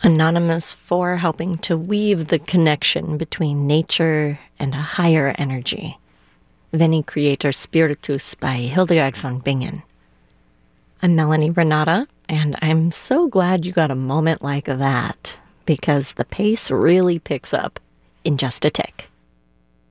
Anonymous for helping to weave the connection between nature and a higher energy. Veni Creator Spiritus by Hildegard von Bingen. I'm Melanie Renata, and I'm so glad you got a moment like that, because the pace really picks up in just a tick.